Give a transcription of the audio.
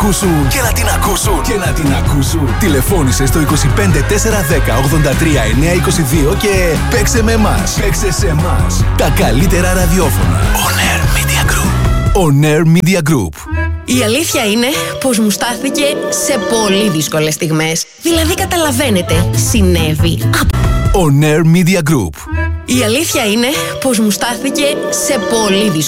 ακούσουν. Και να την ακούσουν. Και να την ακούσουν. Τηλεφώνησε στο 25 410 83 922 και παίξε με εμάς. Παίξε σε εμάς. Τα καλύτερα ραδιόφωνα. On Air Media Group. On Air Media Group. Η αλήθεια είναι πως μου στάθηκε σε πολύ δύσκολες στιγμές. Δηλαδή καταλαβαίνετε, συνέβη On Air Media Group. Η αλήθεια είναι πως μου στάθηκε σε πολύ δύσκολες